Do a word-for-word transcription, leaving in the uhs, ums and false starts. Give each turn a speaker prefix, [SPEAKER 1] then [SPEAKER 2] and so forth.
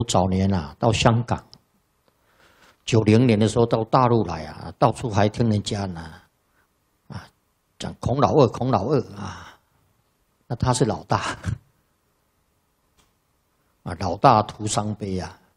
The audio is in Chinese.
[SPEAKER 1] 早年啊，到香港，九零年的时候到大陆来啊，到处还听人家呢，啊，讲孔老二，孔老二啊，那他是老大，啊，老大徒伤悲啊。